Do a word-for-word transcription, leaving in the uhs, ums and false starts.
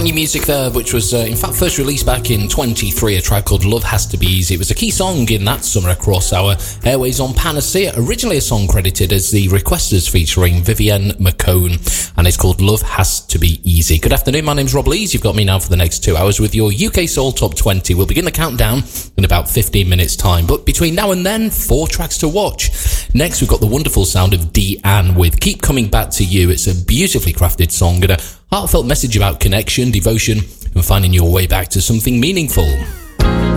new music there, which was uh, in fact first released back in twenty-three, a track called Love Has to Be Easy. It was a key song in that summer across our airways on Panacea, originally a song credited as The Requesters featuring Vivienne McCone, and it's called Love Has to Be Easy. Good afternoon, my name's Rob Lees. You've got me now for the next two hours with your U K Soul Top twenty. We'll begin the countdown in about fifteen minutes time, but between now and then, four tracks to watch. Next, we've got the wonderful sound of Deanne with Keep Coming Back to You. It's a beautifully crafted song and a heartfelt message about connection, devotion, and finding your way back to something meaningful.